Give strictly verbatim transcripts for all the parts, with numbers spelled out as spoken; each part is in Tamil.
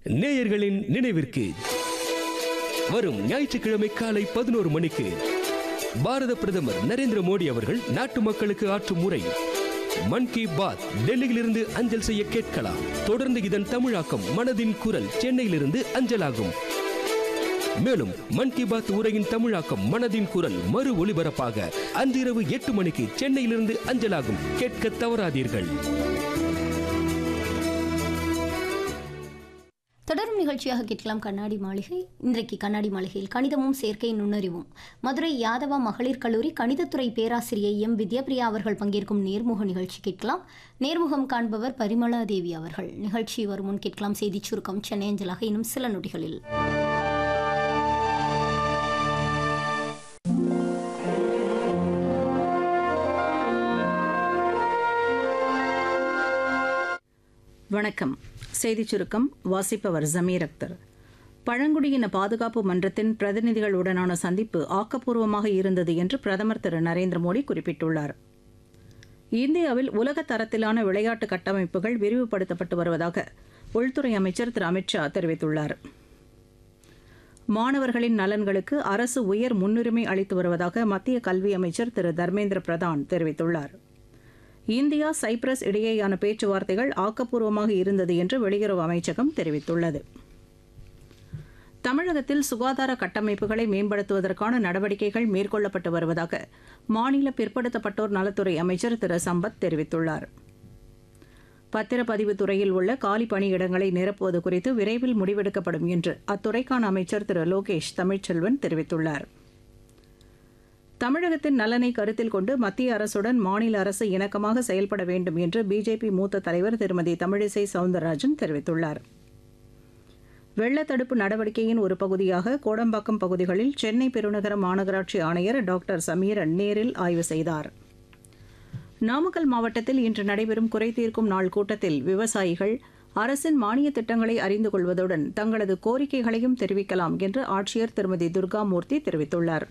நேயர்களின் நினைவிற்கு வரும் ஞாயிற்றுக்கிழமை காலை பதினோரு மணிக்கு பாரத பிரதமர் நரேந்திர மோடி அவர்கள் நாட்டு மக்களுக்கு ஆற்றும் உரை மன் கி பாத் டெல்லியிலிருந்து அஞ்சல் செய்ய கேட்கலாம். தொடர்ந்து இதன் தமிழாக்கம் மனதின் குரல் சென்னையிலிருந்து அஞ்சலாகும். மேலும் மன் கி பாத் உரையின் தமிழாக்கம் மனதின் குரல் மறு ஒளிபரப்பாக அன்று இரவு எட்டு மணிக்கு சென்னையிலிருந்து அஞ்சலாகும். கேட்க தவறாதீர்கள். தொடரும் நிகழ்ச்சியாக கேட்கலாம் கண்ணாடி மாளிகை. இன்றைக்கு கண்ணாடி மாளிகையில் கணிதமும் செயற்கை நுண்ணறிவும் மதுரை யாதவா மகளிர் கல்லூரி கணிதத்துறை பேராசிரியை எம் வித்யாபிரியா அவர்கள் பங்கேற்கும் நேர்முக நிகழ்ச்சி கேட்கலாம். நேர்முகம் காண்பவர் பரிமளா தேவி அவர்கள். நிகழ்ச்சி வரும் முன் கேட்கலாம் செய்தி சுருக்கம் சென்னை அஞ்சலாக இன்னும் சில நொடிகளில். வணக்கம். செய்திச் சுருக்கம் வாசிப்பவர் ஜமீர் அக்தர். பழங்குடியின பாதுகாப்பு மன்றத்தின் பிரதிநிதிகளுடனான சந்திப்பு ஆக்கப்பூர்வமாக இருந்தது என்று பிரதமர் திரு நரேந்திர மோடி குறிப்பிட்டுள்ளார். இந்தியாவில் உலக தரத்திலான விளையாட்டு கட்டமைப்புகள் விரிவுபடுத்தப்பட்டு வருவதாக உள்துறை அமைச்சர் திரு அமித்ஷா தெரிவித்துள்ளார். மாணவர்களின் நலன்களுக்கு அரசு உயர் முன்னுரிமை அளித்து வருவதாக மத்திய கல்வி அமைச்சர் திரு தர்மேந்திர பிரதான் தெரிவித்துள்ளார். இந்தியா சைப்ரஸ் இடையேயான பேச்சுவார்த்தைகள் ஆக்கப்பூர்வமாக இருந்தது என்று வெளியுறவு அமைச்சகம் தெரிவித்துள்ளது. தமிழகத்தில் சுகாதார கட்டமைப்புகளை மேம்படுத்துவதற்கான நடவடிக்கைகள் மேற்கொள்ளப்பட்டு வருவதாக மாநில பிற்படுத்தப்பட்டோர் நலத்துறை அமைச்சர் திரு சம்பத் தெரிவித்துள்ளார். பத்திரப்பதிவு துறையில் உள்ள காலி பணியிடங்களை நிரப்புவது குறித்து விரைவில் முடிவெடுக்கப்படும் என்று அத்துறைக்கான அமைச்சர் திரு லோகேஷ் தமிழ்ச்செல்வன் தெரிவித்துள்ளார். தமிழகத்தின் நலனை கருத்தில் கொண்டு மத்திய அரசுடன் மாநில அரசு இணக்கமாக செயல்பட வேண்டும் என்று பிஜேபி மூத்த தலைவர் திருமதி தமிழிசை சவுந்தரராஜன் தெரிவித்துள்ளார். வெள்ளத்தடுப்பு நடவடிக்கையின் ஒரு பகுதியாக கோடம்பாக்கம் பகுதிகளில் சென்னை பெருநகர மாநகராட்சி ஆணையர் டாக்டர் சமீரன் நேரில் ஆய்வு செய்தார். நாமக்கல் மாவட்டத்தில் இன்று நடைபெறும் குறைதீர்க்கும் நாள் கூட்டத்தில் விவசாயிகள் அரசின் மானிய திட்டங்களை அறிந்து கொள்வதுடன் தங்களது கோரிக்கைகளையும் தெரிவிக்கலாம் என்று ஆட்சியர் திருமதி துர்காமூர்த்தி தெரிவித்துள்ளார்.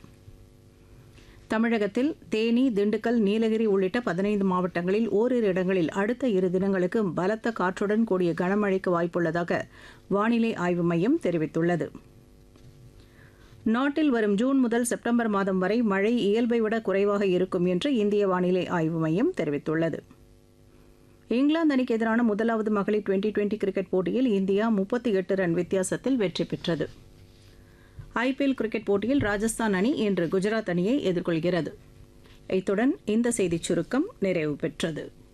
தமிழகத்தில் தேனி, திண்டுக்கல், நீலகிரி உள்ளிட்ட பதினைந்து மாவட்டங்களில் ஓரிரு இடங்களில் அடுத்த இரு தினங்களுக்கு பலத்த காற்றுடன் கூடிய கனமழைக்கு வாய்ப்புள்ளதாக வானிலை ஆய்வு மையம் தெரிவித்துள்ளது. நாட்டில் வரும் ஜூன் முதல் செப்டம்பர் மாதம் வரை மழை இயல்பை விட குறைவாக இருக்கும் என்று இந்திய வானிலை ஆய்வு மையம் தெரிவித்துள்ளது. இங்கிலாந்து அணிக்கு எதிரான முதலாவது மகளிர் டுவெண்டி டுவெண்டி கிரிக்கெட் போட்டியில் இந்தியா முப்பத்தி எட்டு ரன் வித்தியாசத்தில் வெற்றி பெற்றது. ஐபிஎல் கிரிக்கெட் போட்டியில் ராஜஸ்தான் அணி இன்று குஜராத் அணியை எதிர்கொள்கிறது. இத்துடன் இந்த செய்திச் சுருக்கம் நிறைவு பெற்றது.